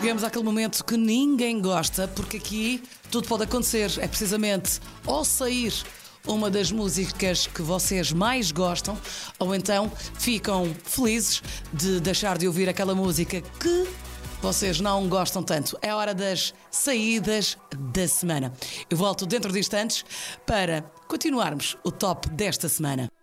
chegamos àquele momento que ninguém gosta, porque aqui tudo pode acontecer. É precisamente ou sair uma das músicas que vocês mais gostam, ou então ficam felizes de deixar de ouvir aquela música que vocês não gostam tanto. É hora das saídas da semana. Eu volto dentro de instantes para continuarmos o top desta semana.